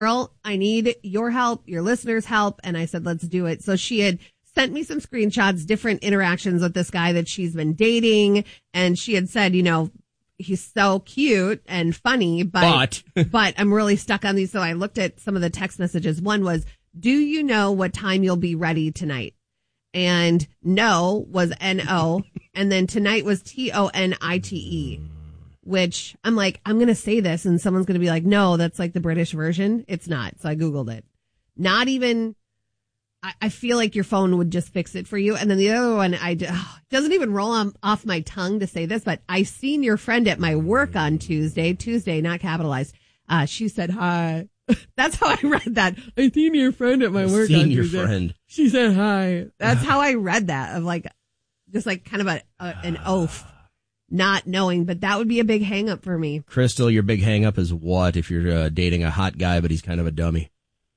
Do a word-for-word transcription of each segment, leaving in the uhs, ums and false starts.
girl, I need your help, your listeners' help. And I said, let's do it. So she had sent me some screenshots, different interactions with this guy that she's been dating. And she had said, you know, he's so cute and funny, but, but, but I'm really stuck on these. So I looked at some of the text messages. One was, do you know what time you'll be ready tonight? And no was N O. And then tonight was T O N I T E. Which I'm like, I'm going to say this and someone's going to be like, no, that's like the British version. It's not. So I Googled it. Not even, I, I feel like your phone would just fix it for you. And then the other one, I oh, it doesn't even roll on, off my tongue to say this, but I seen your friend at my work on Tuesday, Tuesday, not capitalized. Uh, she said, hi. That's how I read that. I seen your friend at my I work seen on your Tuesday. friend. She said, hi. That's how I read that of like, just like kind of a, a an oath. Not knowing, but that would be a big hang up for me. Crystal, your big hang up is what if you're uh, dating a hot guy, but he's kind of a dummy?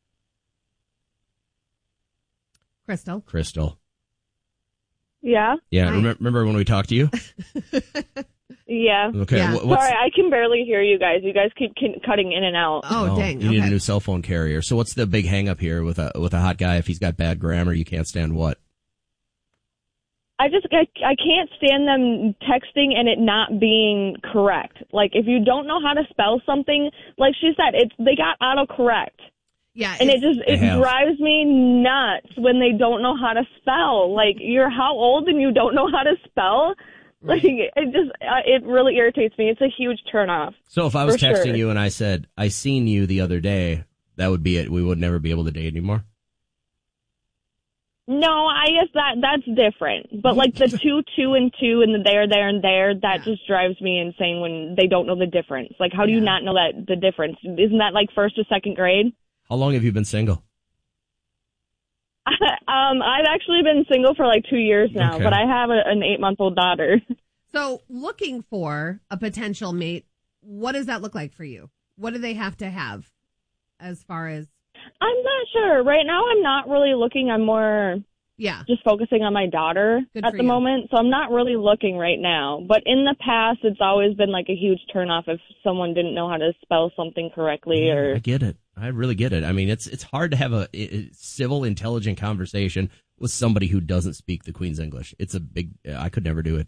Crystal. Crystal. Yeah. Yeah. Remember, remember when we talked to you? Yeah. Okay. Yeah. Wh- what's, Sorry, I can barely hear you guys. You guys keep c- cutting in and out. Oh, oh, dang. You need Okay. a new cell phone carrier. So what's the big hang up here with a with a hot guy? If he's got bad grammar, you can't stand what? I just, I, I can't stand them texting and it not being correct. Like, if you don't know how to spell something, like she said, it's they got autocorrect. Yeah. And it just, it have. drives me nuts when they don't know how to spell. Like, you're how old and you don't know how to spell? Like, it just, uh, it really irritates me. It's a huge turnoff. So if I was For texting sure. you and I said, I seen you the other day, that would be it. We would never be able to date anymore. No, I guess that that's different. But like the two, two, and two, and the there, there, and there, that Yeah. just drives me insane when they don't know the difference. Like, how do you Yeah. not know that the difference? Isn't that like first or second grade? How long have you been single? um, I've actually been single for like two years now, Okay. but I have a, an eight-month-old daughter. So looking for a potential mate, what does that look like for you? What do they have to have as far as? I'm not sure. Right now, I'm not really looking. I'm more Yeah. just focusing on my daughter Good at for the you. moment, so I'm not really looking right now. But in the past, it's always been like a huge turnoff if someone didn't know how to spell something correctly. or I get it. I really get it. I mean, it's it's hard to have a, a civil, intelligent conversation with somebody who doesn't speak the Queen's English. It's a big. I could never do it.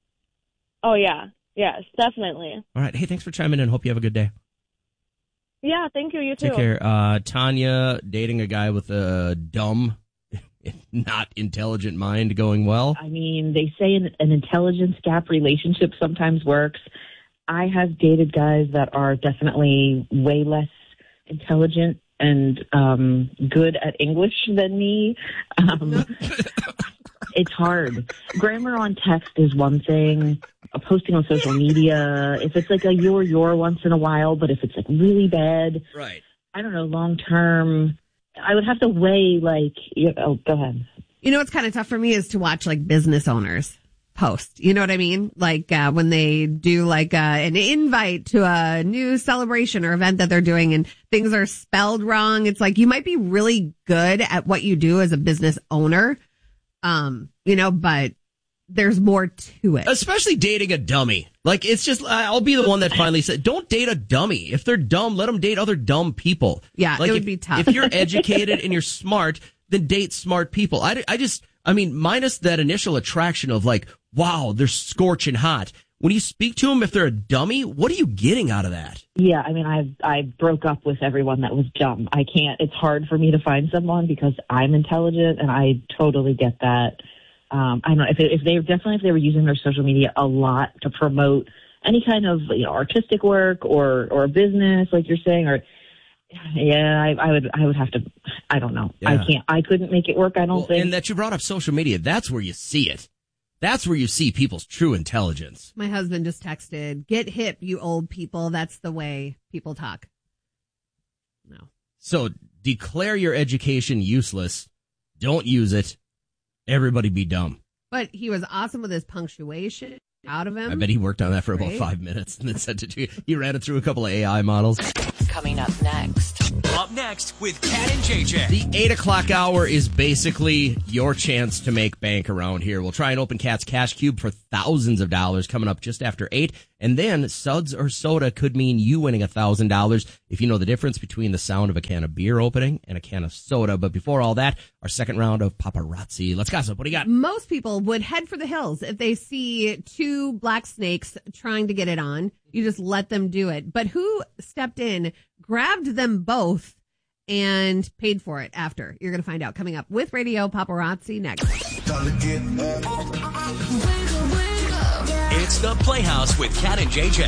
Oh, yeah. Yes, definitely. All right. Hey, thanks for chiming in. Hope you have a good day. Yeah, thank you. You too. Take care. Uh, Tanya, dating a guy with a dumb, not intelligent mind going well. I mean, they say an, an intelligence gap relationship sometimes works. I have dated guys that are definitely way less intelligent and um, good at English than me. Um, it's hard. Grammar on text is one thing. Uh, posting on social media, if it's like a your your once in a while, but if it's like really bad, Right. I don't know, long term, I would have to weigh like, you know, go ahead. You know what's kind of tough for me is to watch like business owners post. You know what I mean? Like uh, when they do like uh, an invite to a new celebration or event that they're doing and things are spelled wrong. It's like you might be really good at what you do as a business owner, um, you know, but there's more to it. Especially dating a dummy. Like, it's just, I'll be the one that finally said, don't date a dummy. If they're dumb, let them date other dumb people. Yeah, like it would if, be tough. If you're educated and you're smart, then date smart people. I, I just, I mean, minus that initial attraction of like, wow, they're scorching hot. When you speak to them, if they're a dummy, what are you getting out of that? Yeah, I mean, I I broke up with everyone that was dumb. I can't, it's hard for me to find someone because I'm intelligent and I totally get that. Um, I don't know if, it, if they definitely if they were using their social media a lot to promote any kind of you know artistic work or or business like you're saying or yeah I, I would I would have to I don't know Yeah. I can't I couldn't make it work I don't Well, think and that you brought up social media, that's where you see it. That's where you see people's true intelligence. My husband just texted, get hip, you old people. That's the way people talk. No. So declare your education useless. Don't use it. Everybody be dumb. But he was awesome with his punctuation out of him. I bet he worked on that for about Right. five minutes and then sent it to you. He ran it through a couple of A I models. Coming up next. Up next. next with Cat and J J. The eight o'clock hour is basically your chance to make bank around here. We'll try and open Cat's Cash Cube for thousands of dollars coming up just after eight. And then suds or soda could mean you winning one thousand dollars if you know the difference between the sound of a can of beer opening and a can of soda. But before all that, our second round of paparazzi. Let's gossip. What do you got? Most people would head for the hills if they see two black snakes trying to get it on. You just let them do it. But who stepped in, grabbed them both, and paid for it after? You're going to find out coming up with Radio Paparazzi next. It's the Playhouse with Cat and J J.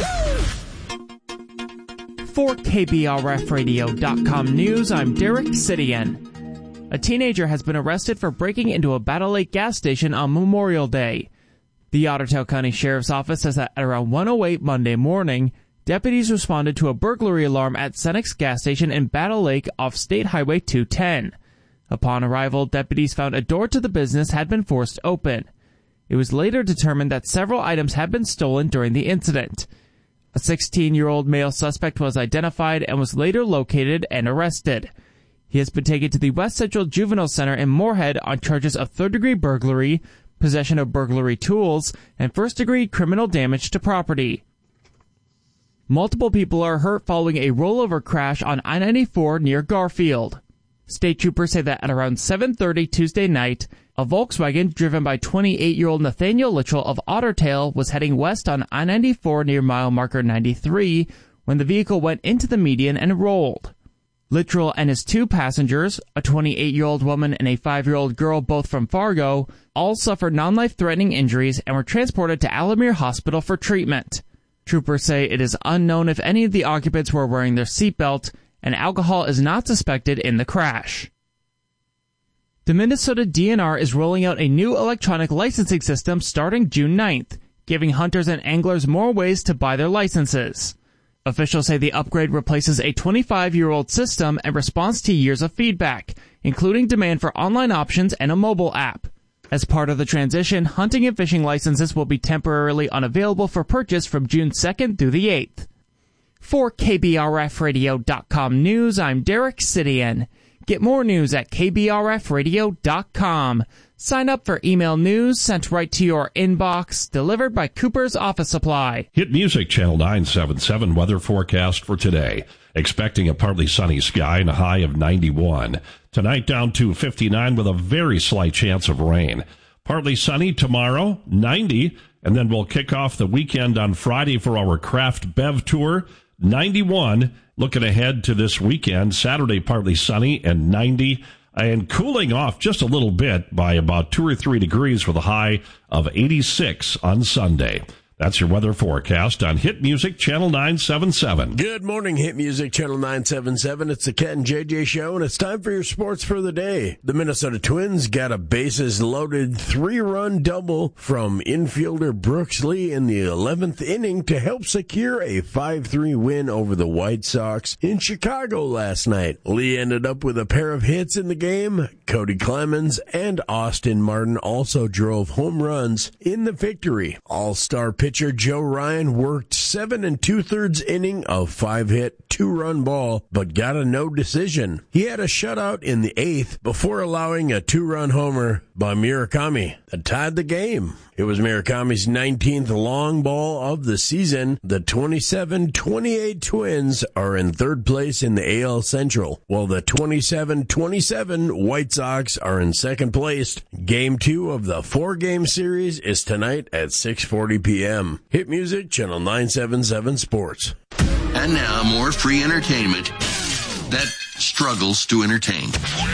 For K B R F radio dot com news, I'm Derek Sidian. A teenager has been arrested for breaking into a Battle Lake gas station on Memorial Day. The Ottertail County Sheriff's Office says that at around one oh eight Monday morning, deputies responded to a burglary alarm at Cenex gas station in Battle Lake off State Highway two ten. Upon arrival, deputies found a door to the business had been forced open. It was later determined that several items had been stolen during the incident. A sixteen-year-old male suspect was identified and was later located and arrested. He has been taken to the West Central Juvenile Center in Moorhead on charges of third-degree burglary, possession of burglary tools, and first-degree criminal damage to property. Multiple people are hurt following a rollover crash on I ninety-four near Garfield. State troopers say that at around seven thirty Tuesday night, a Volkswagen driven by twenty-eight-year-old Nathaniel Litchell of Ottertail was heading west on I ninety-four near mile marker ninety-three when the vehicle went into the median and rolled. Littrell and his two passengers, a twenty-eight-year-old woman and a five-year-old girl both from Fargo, all suffered non-life-threatening injuries and were transported to Alamere Hospital for treatment. Troopers say it is unknown if any of the occupants were wearing their seatbelt, and alcohol is not suspected in the crash. The Minnesota D N R is rolling out a new electronic licensing system starting June ninth, giving hunters and anglers more ways to buy their licenses. Officials say the upgrade replaces a twenty-five-year-old system and responds to years of feedback, including demand for online options and a mobile app. As part of the transition, hunting and fishing licenses will be temporarily unavailable for purchase from June second through the eighth. For K B R F radio dot com news, I'm Derek Sidian. Get more news at K B R F radio dot com. Sign up for email news sent right to your inbox, delivered by Cooper's Office Supply. Hit Music Channel nine seventy-seven weather forecast for today. Expecting a partly sunny sky and a high of ninety-one. Tonight down to fifty-nine with a very slight chance of rain. Partly sunny tomorrow, ninety. And then we'll kick off the weekend on Friday for our Craft Bev Tour, ninety-one. Looking ahead to this weekend, Saturday partly sunny and ninety. And cooling off just a little bit by about two or three degrees with a high of eighty-six on Sunday. That's your weather forecast on Hit Music Channel nine seventy-seven. Good morning, Hit Music Channel nine seventy-seven. It's the Cat and J J Show, and it's time for your sports for the day. The Minnesota Twins got a bases-loaded three-run double from infielder Brooks Lee in the eleventh inning to help secure a five three win over the White Sox in Chicago last night. Lee ended up with a pair of hits in the game. Cody Clemens and Austin Martin also drove home runs in the victory. All-star pitcher Joe Ryan worked seven and two-thirds inning of five-hit, two-run ball, but got a no decision. He had a shutout in the eighth before allowing a two-run homer by Murakami that tied the game. It was Murakami's nineteenth long ball of the season. The twenty-seven twenty-eight Twins are in third place in the A L Central, while the twenty-seven twenty-seven White Sox are in second place. Game two of the four-game series is tonight at six forty p.m. Hit Music Channel nine seventy-seven Sports. And now more free entertainment that struggles to entertain.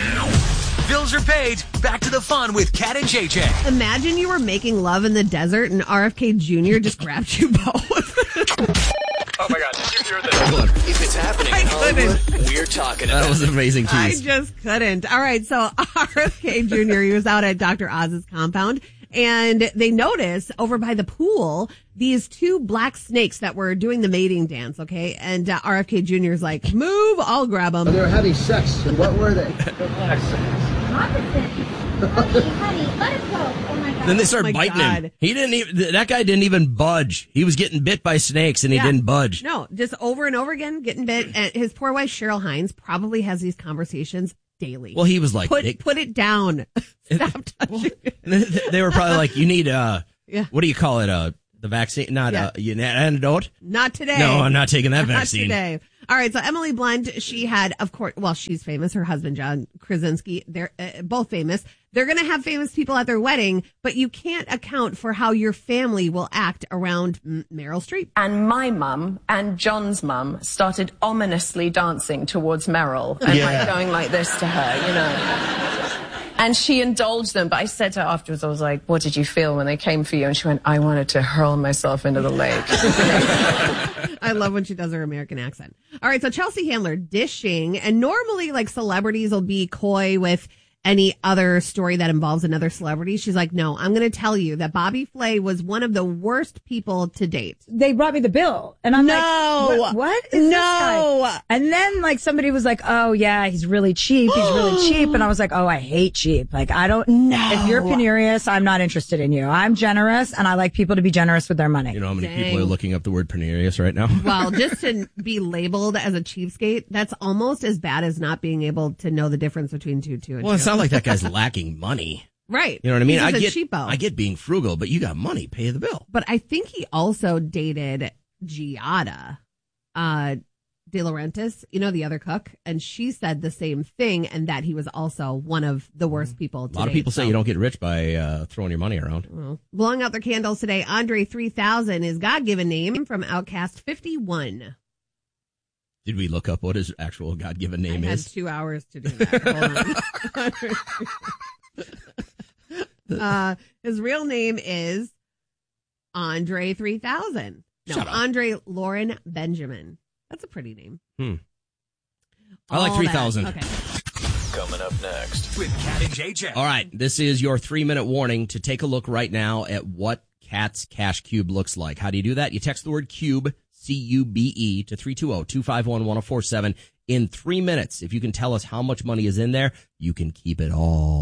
Bills are paid. Back to the fun with Cat and J J. Imagine you were making love in the desert and R F K Junior just grabbed you both. Oh my God, did you hear that? If it's happening I in Hollywood, couldn't. we're talking about That was an amazing I tease. just couldn't. All right, so R F K Junior, he was out at Doctor Oz's compound, and they noticed over by the pool these two black snakes that were doing the mating dance, okay? And uh, R F K Junior's like, move, I'll grab them. They were having sex. What were they? Black snakes. Then they start Oh my biting God. him. He didn't even, that guy didn't even budge. He was getting bit by snakes and he Yeah. didn't budge. No, just over and over again, getting bit. And his poor wife, Cheryl Hines, probably has these conversations daily. Well, he was like, put, they, put it down. Stop touching it. they were probably like, you need, uh, Yeah. what do you call it? Uh, the vaccine? Not Yeah. uh, an antidote? Not today. No, I'm not taking that Not vaccine. today. All right. So Emily Blunt, she had, of course, well, she's famous. Her husband, John Krasinski, they're uh, both famous. They're going to have famous people at their wedding, but you can't account for how your family will act around M- Meryl Streep. And my mum and John's mum started ominously dancing towards Meryl and Yeah. like going like this to her, you know. And she indulged them, but I said to her afterwards, I was like, what did you feel when they came for you? And she went, I wanted to hurl myself into the lake. I love when she does her American accent. All right, so Chelsea Handler dishing, and normally like celebrities will be coy with any other story that involves another celebrity. She's like, no, I'm going to tell you that Bobby Flay was one of the worst people to date. They brought me the bill, and I'm No. like, what, what is this No. guy? And then like somebody was like, oh yeah, he's really cheap. He's really cheap. And I was like, oh, I hate cheap. Like I don't, No. if you're penurious, I'm not interested in you. I'm generous, and I like people to be generous with their money. You know how many Dang. people are looking up the word penurious right now? Well, just to be labeled as a cheapskate, that's almost as bad as not being able to know the difference between two, two, and Well, two. it's not like that guy's lacking money. Right. You know what I mean? He's I just a get, cheapo. I get being frugal, but you got money, pay the bill. But I think he also dated Giada uh, De Laurentiis, you know, the other cook, and she said the same thing, and that he was also one of the worst people A to lot of date, people say so. you don't get rich by uh, throwing your money around. Well, blowing out their candles today, Andre three thousand, his God-given name from Outcast fifty-one. Did we look up what his actual God-given name I is? had two hours to do that. Hold on. uh, his real name is Andre three thousand. No, Shut up. Andre Lauren Benjamin. That's a pretty name. Hmm. I like All three that- thousand. Okay. Coming up next. With Cat and J J. All right, this is your three-minute warning to take a look right now at what Cat's Cash Cube looks like. How do you do that? You text the word CUBE, C U B E, to three two zero, two five one, one zero four seven in three minutes. If you can tell us how much money is in there, you can keep it all.